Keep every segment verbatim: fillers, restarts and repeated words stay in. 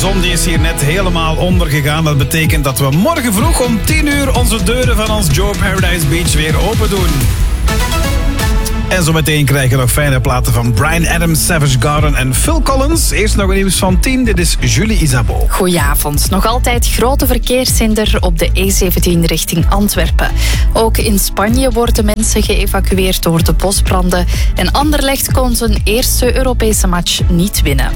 zon die is hier net helemaal ondergegaan. Dat betekent dat we morgen vroeg om tien uur onze deuren van ons Joe Paradise Beach weer open doen. En zo meteen krijgen we nog fijne platen van Bryan Adams, Savage Garden en Phil Collins. Eerst nog een nieuws van tien. Dit is Julie Isabeau. Goedenavond. Nog altijd grote verkeershinder op de E zeventien richting Antwerpen. Ook in Spanje worden mensen geëvacueerd door de bosbranden. En Anderlecht kon zijn eerste Europese match niet winnen.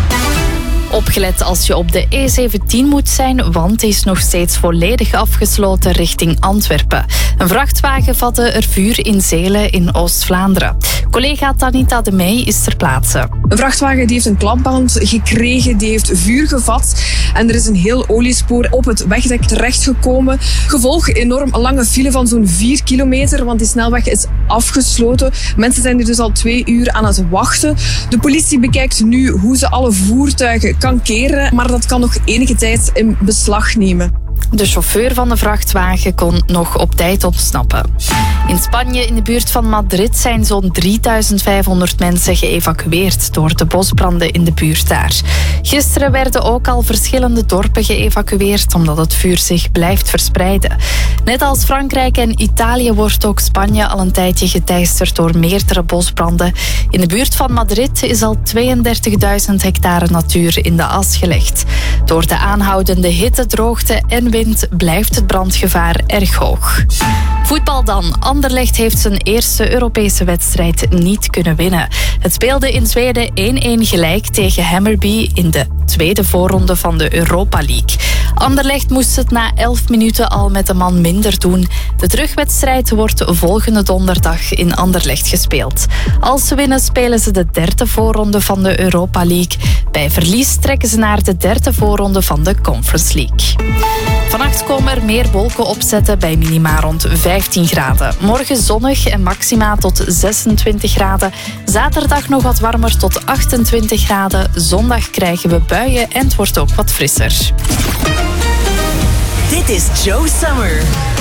Opgelet als je op de E zeventien moet zijn, want die is nog steeds volledig afgesloten richting Antwerpen. Een vrachtwagen vatte er vuur in Zelen in Oost-Vlaanderen. Collega Tanita de Meij is ter plaatse. Een vrachtwagen die heeft een klapband gekregen, die heeft vuur gevat en er is een heel oliespoor op het wegdek terechtgekomen. Gevolg enorm lange file van zo'n vier kilometer, want die snelweg is afgesloten. Mensen zijn er dus al twee uur aan het wachten. De politie bekijkt nu hoe ze alle voertuigen kan keren, maar dat kan nog enige tijd in beslag nemen. De chauffeur van de vrachtwagen kon nog op tijd ontsnappen. In Spanje, in de buurt van Madrid, zijn zo'n drieduizend vijfhonderd mensen geëvacueerd door de bosbranden in de buurt daar. Gisteren werden ook al verschillende dorpen geëvacueerd omdat het vuur zich blijft verspreiden. Net als Frankrijk en Italië wordt ook Spanje al een tijdje geteisterd door meerdere bosbranden. In de buurt van Madrid is al tweeëndertigduizend hectare natuur in de as gelegd. Door de aanhoudende hitte, droogte en wind blijft het brandgevaar erg hoog. Voetbal dan. Anderlecht heeft zijn eerste Europese wedstrijd niet kunnen winnen. Het speelde in Zweden één-één gelijk tegen Hammarby in de tweede voorronde van de Europa League. Anderlecht moest het na elf minuten al met een man minder doen. De terugwedstrijd wordt volgende donderdag in Anderlecht gespeeld. Als ze winnen spelen ze de derde voorronde van de Europa League. Bij verlies trekken ze naar de derde voorronde van de Conference League. Vannacht komen er meer wolken opzetten bij minima rond vijftien graden. Morgen zonnig en maxima tot zesentwintig graden. Zaterdag nog wat warmer tot achtentwintig graden. Zondag krijgen we buien en het wordt ook wat frisser. Dit is Joe Summer.